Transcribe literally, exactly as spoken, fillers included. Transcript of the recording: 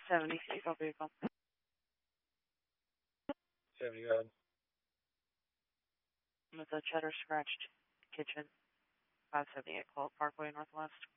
seventy, vehicle, vehicle. seventy, go ahead. With a cheddar scratched kitchen. five seventy-eight Colt Parkway Northwest.